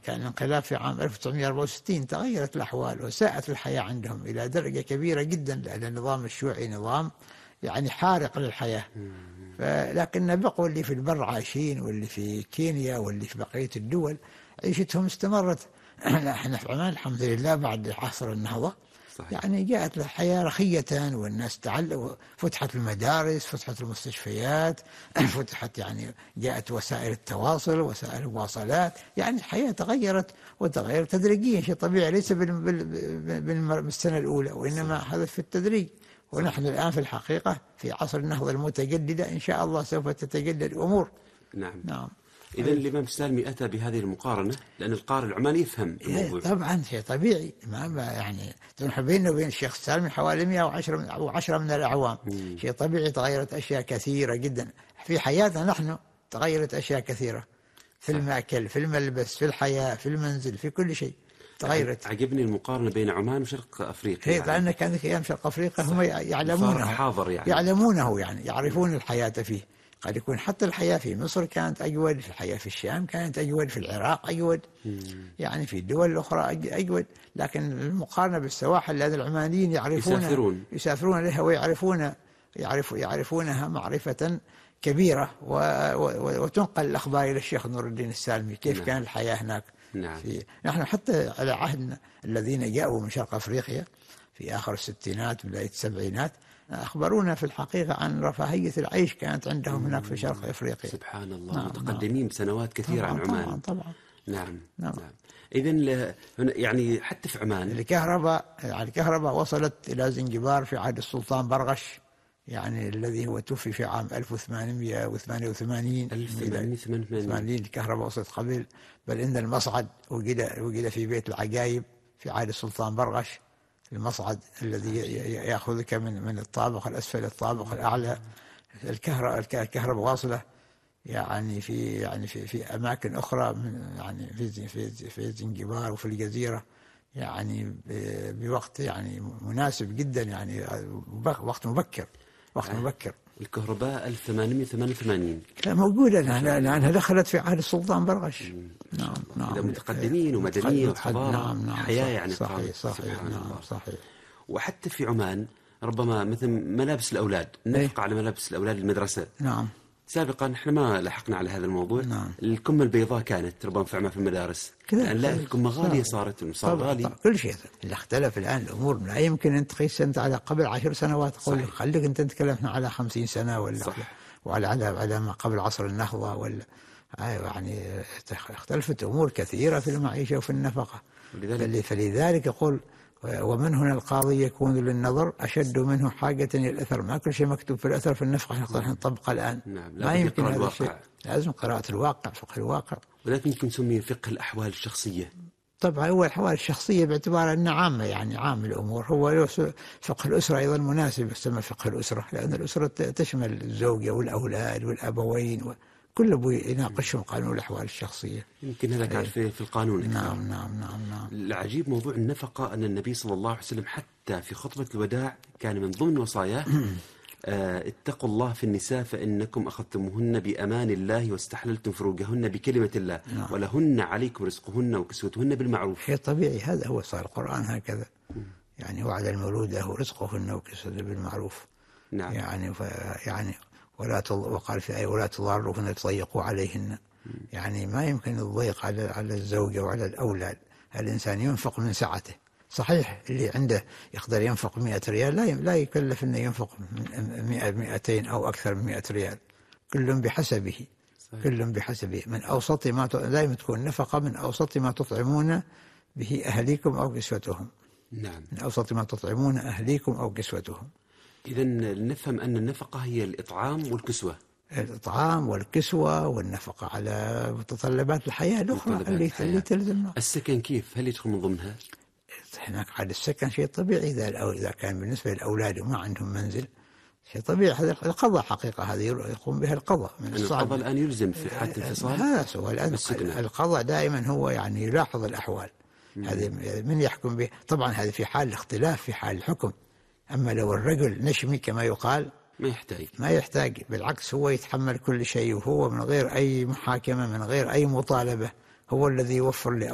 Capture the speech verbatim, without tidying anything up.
كان الانقلاب في عام ألف وتسعمئة وأربعة وستين، تغيرت الأحوال وساءت الحياة عندهم إلى درجة كبيرة جدا، لأن النظام الشيوعي نظام يعني حارق للحياة. لكن بقوا اللي في البر عايشين، واللي في كينيا واللي في بقية الدول عيشتهم استمرت. احنا في عمان الحمد لله بعد عصر النهضة صحيح. يعني جاءت الحياة رخية، والناس تعلموا، فتحت المدارس، فتحت المستشفيات، فتحت يعني جاءت وسائل التواصل، وسائل المواصلات، يعني الحياة تغيرت وتغيرت تدريجيا، شيء طبيعي، ليس بالسنة الأولى، وإنما هذا في التدريج. ونحن الآن في الحقيقة في عصر النهضة المتجددة، إن شاء الله سوف تتجدد الأمور. نعم نعم. إذا الإمام السالمي أتى بهذه المقارنة لأن القارئ العماني يفهم الموضوع. طبعا شيء طبيعي، ما يعني تنحى بينه وبين الشيخ السالمي حوالي مئة وعشرة من أو عشرة من الأعوام. مم. شيء طبيعي، تغيرت أشياء كثيرة جدا في حياتنا نحن، تغيرت أشياء كثيرة في المأكل، في الملبس، في الحياة، في المنزل، في كل شيء تغيرت. عجبني المقارنة بين عمان وشرق أفريقيا. يعني. لأن كان في أيام شرق أفريقيا هم يعلمونه، حاضر يعني. يعلمونه يعني يعرفون الحياة فيه. قد يكون حتى الحياة في مصر كانت أجود، في الحياة في الشام كانت أجود، في العراق أجود، يعني في الدول الأخرى أجود. لكن المقارنة بالسواحل، لأن العمانيين يعرفون يسافرون يسافرون لها ويعرفون يعرف يعرفونها معرفة كبيرة، وتنقل الأخبار إلى الشيخ نور الدين السالمي كيف نعم. كان الحياة هناك. نعم. في نحن حتى على عهدنا الذين جاءوا من شرق أفريقيا في آخر الستينات بداية السبعينات أخبرونا في الحقيقة عن رفاهية العيش كانت عندهم هناك في شرق أفريقيا. سبحان الله. نعم. متقدمين نعم. بسنوات كثيرة عن عمان. طبعا طبعا. نعم. نعم. نعم. إذن يعني حتى في عمان الكهرباء الكهرباء وصلت إلى زنجبار في عهد السلطان برغش، يعني الذي هو توفي في عام ألف وثمانمئة وثمانية وثمانين. ألف وثمانمئة وثمانية وثمانين الكهرباء وصلت قبل، بل إن المصعد وجد وجد في بيت العجائب في عهد السلطان برغش، المصعد الذي يأخذك من من الطابق الأسفل الطابق الأعلى. الكهرباء الكهرباء واصلة يعني في يعني في في أماكن أخرى، من يعني في في في زنجبار وفي الجزيرة، يعني بوقت يعني مناسب جدا، يعني وقت مبكر وقت مبكر. الكهرباء ألف وثمانمئة وثمانية وثمانين موجودة، لأنها دخلت في عهد السلطان برغش. نعم نعم. متقدمين ومدنية وحضارة. نعم نعم. حياة يعني صحيح صحيح. نعم صحيح. وحتى في عمان ربما مثل ملابس الأولاد، نفقة على ملابس الأولاد المدرسة. نعم. سابقا احنا ما لحقنا على هذا الموضوع. نعم. الكمة البيضاء كانت ربما في عمان في المدارس، لأن لا الكمة غالية صارت صار غالي. كل شيء اللي اختلف الآن الأمور، لا يمكن أن تقيس أنت على قبل عشر سنوات. قول خليك أنت تتكلم على خمسين سنة ولا صحيح. وعلى على على ما قبل عصر النهضة ولا يعني اختلفت أمور كثيرة في المعيشة وفي النفقة. فلذلك, فلذلك يقول ومن هنا القاضي يكون للنظر أشد منه حاجة إلى الأثر. ما كل شيء مكتوب في الأثر في النفقة نقدر نطبقه الآن. نعم. ما يمكن هذا الشيء، لازم قراءة الواقع، فقه الواقع. ولكن يمكن نسميه فقه الأحوال الشخصية. طبعا هو الأحوال الشخصية باعتبار أنه عامة، يعني عام الأمور. هو فقه الأسرة أيضا مناسب يسمى فقه الأسرة، لأن الأسرة تشمل الزوجة والأولاد والأبوين و... كل أبوي يناقشهم قانون الأحوال الشخصية. يمكن هذا كان في في القانون. نعم نعم نعم نعم. العجيب موضوع النفقة أن النبي صلى الله عليه وسلم حتى في خطبة الوداع كان من ضمن وصاياه آه اتقوا الله في النساء فإنكم أخذتموهن بأمان الله واستحللتم فروجهن بكلمة الله. نعم. ولهن عليكم رزقهن وكسوتهن بالمعروف. شيء طبيعي، هذا هو صار القرآن هكذا. يعني وعلى المولود له رزقهن وكسوتهن بالمعروف. نعم. يعني يعني ولا وقال في آية ولا تضاروهن تضيقوا عليهن. يعني ما يمكن الضيق على على الزوجة وعلى الأولاد. الإنسان ينفق من سعته. صحيح اللي عنده يقدر ينفق مئة ريال لا لا يكلف إنه ينفق مئة مئتين أو أكثر من مئة ريال. كل بحسبه. صحيح. كل بحسبه. من أوسط ما دائما تكون نفقة من أوسط ما تطعمون به أهليكم أو كسوتهم. نعم. من أوسط ما تطعمون أهليكم أو كسوتهم. إذا نفهم أن النفقة هي الإطعام والكسوة. الإطعام والكسوة والنفقة على متطلبات الحياة الأخرى اللي, اللي تلزمنا. السكن كيف؟ هل يدخل من ضمنها؟ هناك عاد السكن شيء طبيعي، إذا أو إذا كان بالنسبة للأولاد وما عندهم منزل شيء طبيعي. هذا القضاء حقيقة هذه يقوم بها القضاء. من الصعب القضاء الآن يلزم في حالة انفصال. هذا هو الآن القضاء دائما هو يعني يلاحظ الأحوال. هذه من يحكم به. طبعا هذه في حال الاختلاف في حال الحكم. أما لو الرجل نشمي كما يقال ما يحتاج ما يحتاج بالعكس هو يتحمل كل شيء، وهو من غير أي محاكمة من غير أي مطالبة هو الذي يوفر لأولاده